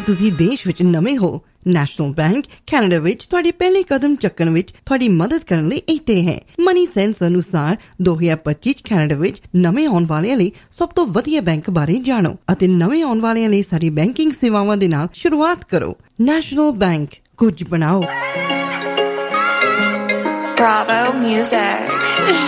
ਤੁਸੀਂ ਦੇਸ਼ ਵਿੱਚ ਨਵੇਂ ਹੋ, ਨੈਸ਼ਨਲ ਬੈਂਕ ਕੈਨੇਡਾ ਵਿੱਚ ਤੁਹਾਡੇ ਪਹਿਲੇ ਕਦਮ ਚੱਕਣ ਵਿੱਚ ਤੁਹਾਡੀ ਮਦਦ ਕਰਨ ਲਈ ਇੱਥੇ ਹੈ। ਮਨੀ ਸੈਂਸ ਅਨੁਸਾਰ 2025 ਚ ਕੈਨੇਡਾ ਵਿੱਚ ਨਵੇਂ ਆਉਣ ਵਾਲਿਆਂ ਲਈ ਸਭ ਤੋਂ ਵਧੀਆ ਬੈਂਕ ਬਾਰੇ ਜਾਣੋ ਅਤੇ ਨਵੇਂ ਆਉਣ ਵਾਲਿਆਂ ਲਈ ਸਾਰੀ ਬੈਂਕਿੰਗ ਸੇਵਾਵਾਂ ਦੇ ਨਾਲ ਸ਼ੁਰੂਆਤ ਕਰੋ। ਨੈਸ਼ਨਲ ਬੈਂਕ, ਕੁਝ ਬਣਾਓ। Bravo Music.